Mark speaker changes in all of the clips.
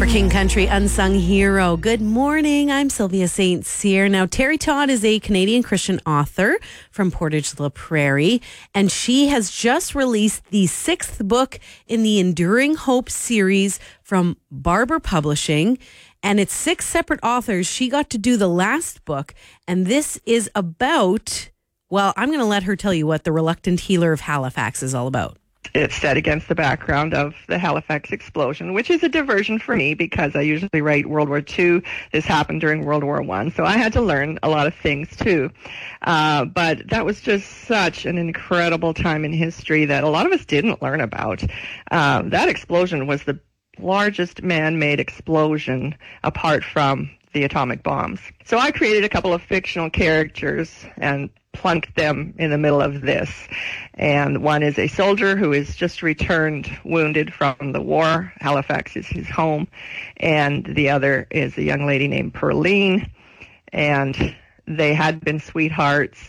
Speaker 1: King Country Unsung Hero. Good morning. I'm Sylvia St. Cyr. Now, Terry Todd is a Canadian Christian author from Portage la Prairie, and she has just released the 6th book in the Enduring Hope series from Barber Publishing. And it's 6 separate authors. She got to do the last book, and this is about, well, I'm going to let her tell you what The Reluctant Healer of Halifax is all about.
Speaker 2: It's set against the background of the Halifax explosion, which is a diversion for me because I usually write World War II. This happened during World War I, so I had to learn a lot of things too. But that was just such an incredible time in history that a lot of us didn't learn about. That explosion was the largest man-made explosion apart from the atomic bombs. So I created a couple of fictional characters and plunked them in the middle of this. And one is a soldier who is just returned wounded from the war. Halifax is his home. And the other is a young lady named Perline. And they had been sweethearts.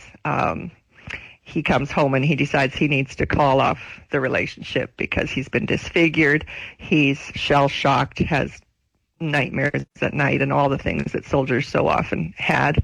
Speaker 2: He comes home and he decides he needs to call off the relationship because he's been disfigured. He's shell-shocked, has nightmares at night and all the things that soldiers so often had.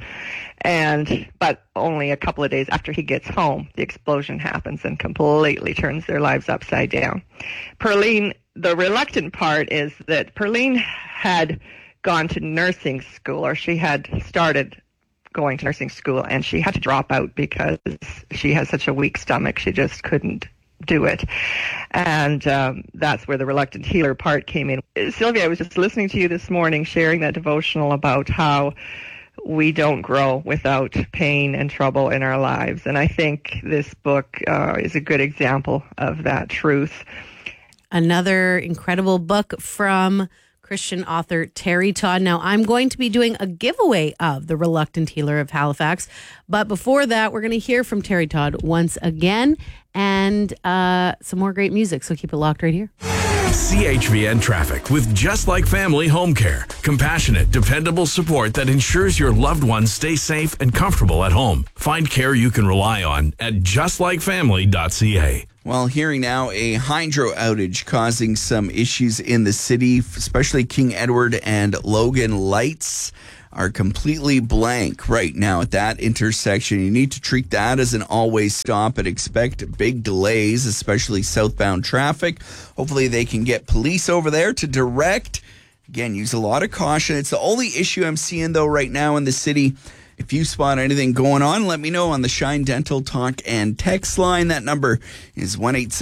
Speaker 2: But only a couple of days after he gets home, the explosion happens and completely turns their lives upside down. Perline, the reluctant part is that Perline had gone to nursing school, or she had started going to nursing school, and she had to drop out because she has such a weak stomach. She just couldn't do it. And that's where the reluctant healer part came in. Sylvia, I was just listening to you this morning sharing that devotional about how we don't grow without pain and trouble in our lives. And I think this book is a good example of that truth.
Speaker 1: Another incredible book from Christian author Terry Todd. Now, I'm going to be doing a giveaway of The Reluctant Healer of Halifax. But before that, we're going to hear from Terry Todd once again and some more great music. So keep it locked right here.
Speaker 3: CHVN Traffic with Just Like Family Home Care. Compassionate, dependable support that ensures your loved ones stay safe and comfortable at home. Find care you can rely on at justlikefamily.ca.
Speaker 4: Well, hearing now a hydro outage causing some issues in the city, especially King Edward and Logan lights are completely blank right now at that intersection. You need to treat that as an always stop and expect big delays, especially southbound traffic. Hopefully they can get police over there to direct. Again, use a lot of caution. It's the only issue I'm seeing, though, right now in the city. If you spot anything going on, let me know on the Shine Dental Talk and Text line. That number is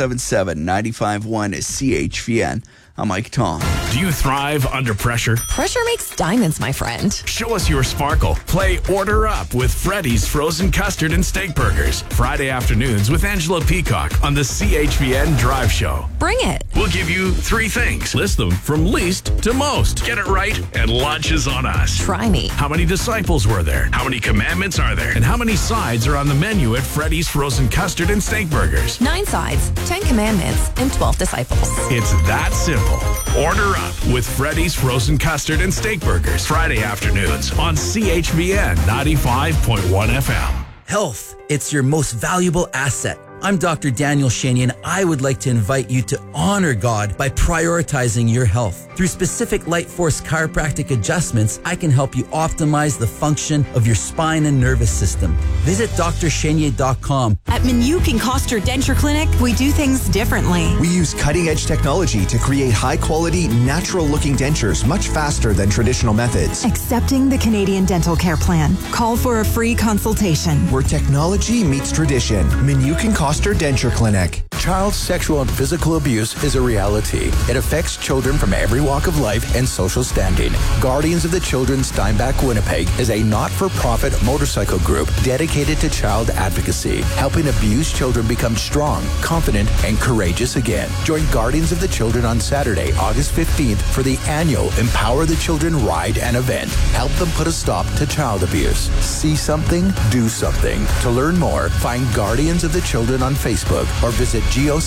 Speaker 4: 1-877-951-CHVN. I'm Mike Tom.
Speaker 3: Do you thrive under pressure?
Speaker 5: Pressure makes diamonds, my friend.
Speaker 3: Show us your sparkle. Play Order Up with Freddy's Frozen Custard and Steak Burgers. Friday afternoons with Angela Peacock on the CHVN Drive Show.
Speaker 5: Bring it.
Speaker 3: We'll give you 3 things. List them from least to most. Get it right, and lunch is on us.
Speaker 5: Try me.
Speaker 3: How many disciples were there? How many commandments are there? And how many sides are on the menu at Freddy's Frozen Custard and Steak Burgers?
Speaker 5: 9 sides, 10 commandments, and 12 disciples.
Speaker 3: It's that simple. Order Up with Freddy's Frozen Custard and Steak Burgers. Friday afternoons on CHVN 95.1 FM.
Speaker 6: Health, it's your most valuable asset. I'm Dr. Daniel Shaney, and I would like to invite you to honor God by prioritizing your health. Through specific Light Force chiropractic adjustments, I can help you optimize the function of your spine and nervous system. Visit drshanier.com.
Speaker 7: At Minuk and Koster Denture Clinic, we do things differently.
Speaker 8: We use cutting-edge technology to create high-quality, natural-looking dentures much faster than traditional methods.
Speaker 7: Accepting the Canadian Dental Care Plan. Call for a free consultation.
Speaker 8: Where technology meets tradition. Minuk and Koster Denture Clinic.
Speaker 9: Child sexual and physical abuse is a reality. It affects children from every walk of life and social standing. Guardians of the Children Steinbach Winnipeg is a not-for-profit motorcycle group dedicated to child advocacy, helping abused children become strong, confident, and courageous again. Join Guardians of the Children on Saturday, August 15th for the annual Empower the Children Ride and event. Help them put a stop to child abuse. See something, do something. To learn more, find Guardians of the Children on Facebook or visit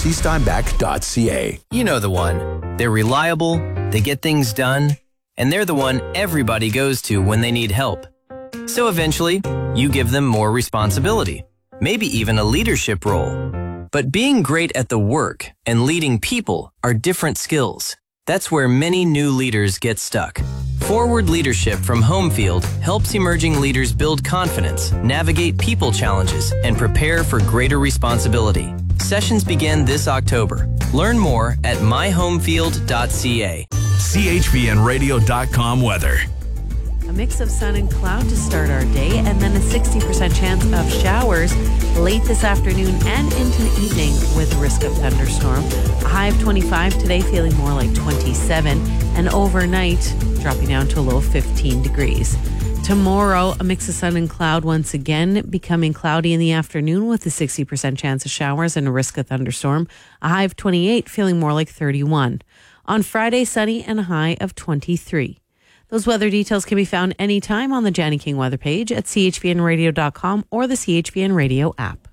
Speaker 9: gocsteinbach.ca.
Speaker 10: You know the one. They're reliable, they get things done, and they're the one everybody goes to when they need help. So eventually, you give them more responsibility, maybe even a leadership role. But being great at the work and leading people are different skills. That's where many new leaders get stuck. Forward Leadership from Homefield helps emerging leaders build confidence, navigate people challenges, and prepare for greater responsibility. Sessions begin this October. Learn more at myhomefield.ca.
Speaker 3: CHVNradio.com weather.
Speaker 1: A mix of sun and cloud to start our day, and then a 60% chance of showers late this afternoon and into the evening with risk of thunderstorm. A high of 25 today, feeling more like 27, and overnight dropping down to a low of 15 degrees. Tomorrow, a mix of sun and cloud once again, becoming cloudy in the afternoon with a 60% chance of showers and a risk of thunderstorm. A high of 28, feeling more like 31. On Friday, sunny and a high of 23. Those weather details can be found anytime on the Janny King weather page at chvnradio.com or the CHVN Radio app.